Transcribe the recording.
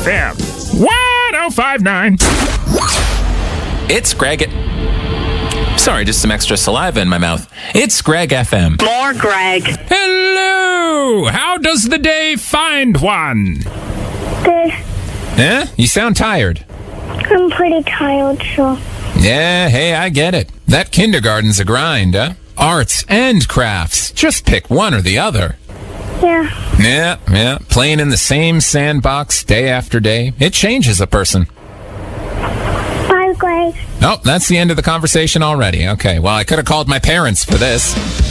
FM 1059. It's Greg. Sorry, just some extra saliva in my mouth. It's Greg FM. More Greg. Hello! How does the day find one? Good. Eh? You sound tired. I'm pretty tired, so. Yeah, hey, I get it. That kindergarten's a grind, huh? Arts and crafts. Just pick one or the other. Yeah. Yeah. Playing in the same sandbox day after day. It changes a person. Bye, Greg. Oh, that's the end of the conversation already. Okay, well, I could have called my parents for this.